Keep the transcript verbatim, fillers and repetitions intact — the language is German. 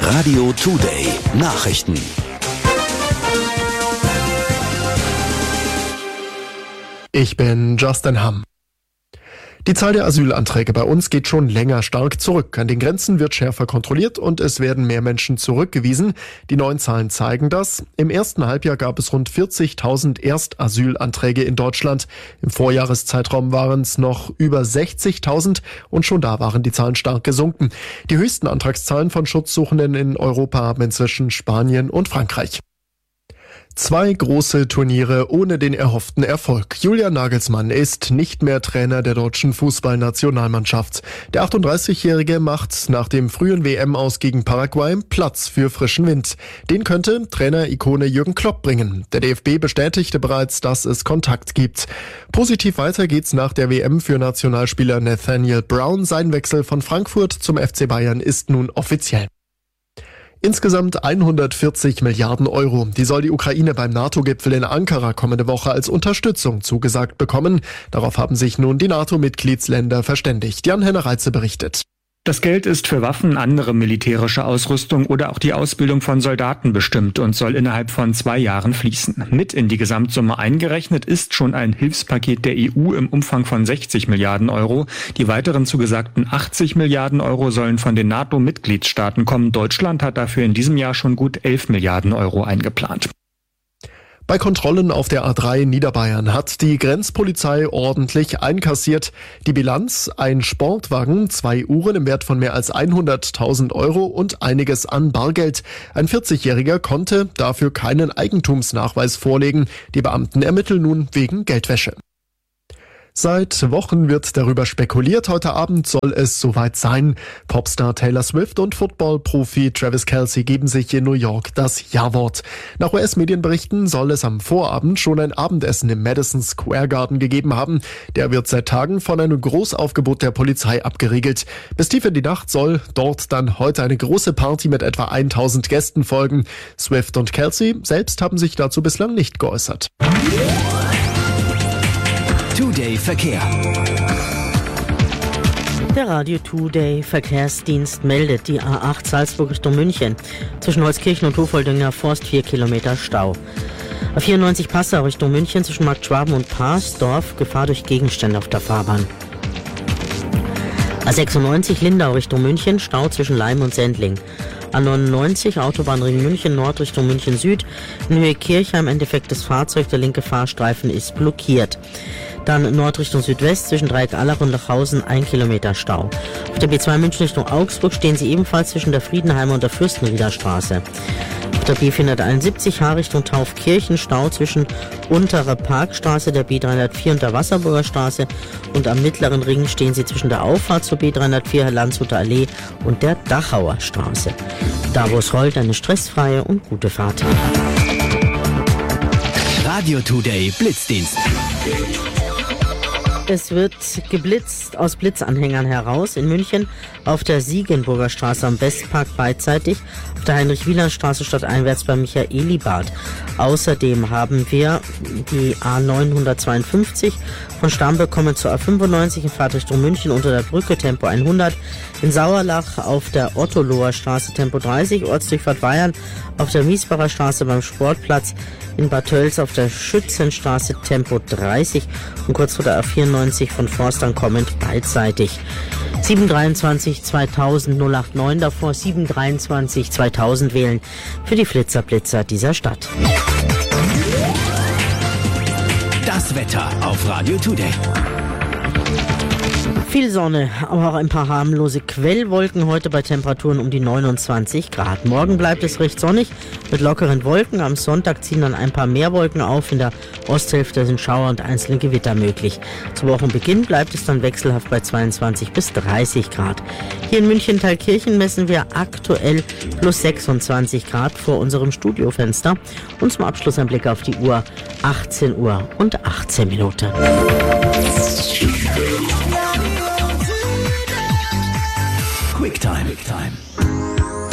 Radio Today Nachrichten. Ich bin Justin Hamm. Die Zahl der Asylanträge bei uns geht schon länger stark zurück. An den Grenzen wird schärfer kontrolliert und es werden mehr Menschen zurückgewiesen. Die neuen Zahlen zeigen das. Im ersten Halbjahr gab es rund vierzigtausend Erstasylanträge in Deutschland. Im Vorjahreszeitraum waren es noch über sechzigtausend und schon da waren die Zahlen stark gesunken. Die höchsten Antragszahlen von Schutzsuchenden in Europa haben inzwischen Spanien und Frankreich. Zwei große Turniere ohne den erhofften Erfolg. Julian Nagelsmann ist nicht mehr Trainer der deutschen Fußballnationalmannschaft. Der achtunddreißigjährige macht nach dem frühen W M-Aus gegen Paraguay Platz für frischen Wind. Den könnte Trainer-Ikone Jürgen Klopp bringen. Der D F B bestätigte bereits, dass es Kontakt gibt. Positiv weiter geht's nach der W M für Nationalspieler Nathaniel Brown. Sein Wechsel von Frankfurt zum F C Bayern ist nun offiziell. Insgesamt hundertvierzig Milliarden Euro. Die soll die Ukraine beim NATO-Gipfel in Ankara kommende Woche als Unterstützung zugesagt bekommen. Darauf haben sich nun die NATO-Mitgliedsländer verständigt. Jan-Henner Reitze berichtet. Das Geld ist für Waffen, andere militärische Ausrüstung oder auch die Ausbildung von Soldaten bestimmt und soll innerhalb von zwei Jahren fließen. Mit in die Gesamtsumme eingerechnet ist schon ein Hilfspaket der E U im Umfang von sechzig Milliarden Euro. Die weiteren zugesagten achtzig Milliarden Euro sollen von den NATO-Mitgliedstaaten kommen. Deutschland hat dafür in diesem Jahr schon gut elf Milliarden Euro eingeplant. Bei Kontrollen auf der A drei in Niederbayern hat die Grenzpolizei ordentlich einkassiert. Die Bilanz: ein Sportwagen, zwei Uhren im Wert von mehr als hunderttausend Euro und einiges an Bargeld. Ein vierzigjähriger konnte dafür keinen Eigentumsnachweis vorlegen. Die Beamten ermitteln nun wegen Geldwäsche. Seit Wochen wird darüber spekuliert, heute Abend soll es soweit sein. Popstar Taylor Swift und Football-Profi Travis Kelce geben sich in New York das Ja-Wort. Nach U S-Medienberichten soll es am Vorabend schon ein Abendessen im Madison Square Garden gegeben haben. Der wird seit Tagen von einem Großaufgebot der Polizei abgeriegelt. Bis tief in die Nacht soll dort dann heute eine große Party mit etwa tausend Gästen folgen. Swift und Kelce selbst haben sich dazu bislang nicht geäußert. Today Verkehr. Der Radio Today Verkehrsdienst meldet die A acht Salzburg Richtung München. Zwischen Holzkirchen und Hofoldinger Forst vier Kilometer Stau. A vierundneunzig Passau Richtung München zwischen Markt Schwaben und Parsdorf Gefahr durch Gegenstände auf der Fahrbahn. A sechsundneunzig Lindau Richtung München Stau zwischen Leim und Sendling. A neunundneunzig Autobahnring München Nord Richtung München Süd. In Höhe Kirchheim defektes Fahrzeug, der linke Fahrstreifen ist blockiert. Dann Nord Richtung Südwest zwischen Dreieck Allach und Lachhausen ein Kilometer Stau. Auf der B zwei München Richtung Augsburg stehen sie ebenfalls zwischen der Friedenheimer und der Fürstenrieder Straße. Auf der B vierhunderteinundsiebzig H Richtung Taufkirchen Stau zwischen Untere Parkstraße, der B dreihundertvier und der Wasserburger Straße. Und am Mittleren Ring stehen sie zwischen der Auffahrt zur B dreihundertvier, Landshuter Allee und der Dachauer Straße. Da wo es rollt, eine stressfreie und gute Fahrt. Radio Today Blitzdienst. Es wird geblitzt aus Blitzanhängern heraus in München auf der Siegenburger Straße am Westpark beidseitig, auf der Heinrich-Wieland-Straße stadteinwärts bei Michaelibad. Außerdem haben wir die A neunhundertzweiundfünfzig von Starnberg kommend zur A fünfundneunzig in Fahrtrichtung München unter der Brücke Tempo hundert, in Sauerlach auf der Ottoloher Straße Tempo dreißig, Ortsdurchfahrt Weyern auf der Miesbacher Straße beim Sportplatz, in Bad Tölz auf der Schützenstraße Tempo dreißig und kurz vor der A vierundneunzig von Forstern kommend beidseitig. sieben dreiundzwanzig zweitausend null acht neun, davor sieben dreiundzwanzig zweitausend wählen für die Flitzer-Blitzer dieser Stadt. Das Wetter auf Radio Today. Viel Sonne, aber auch ein paar harmlose Quellwolken heute bei Temperaturen um die neunundzwanzig Grad. Morgen bleibt es recht sonnig mit lockeren Wolken. Am Sonntag ziehen dann ein paar mehr Wolken auf. In der Osthälfte sind Schauer und einzelne Gewitter möglich. Zu Wochenbeginn bleibt es dann wechselhaft bei zweiundzwanzig bis dreißig Grad. Hier in München-Thalkirchen messen wir aktuell plus sechsundzwanzig Grad vor unserem Studiofenster. Und zum Abschluss ein Blick auf die Uhr, achtzehn Uhr und achtzehn Minuten. Quicktime. Quicktime.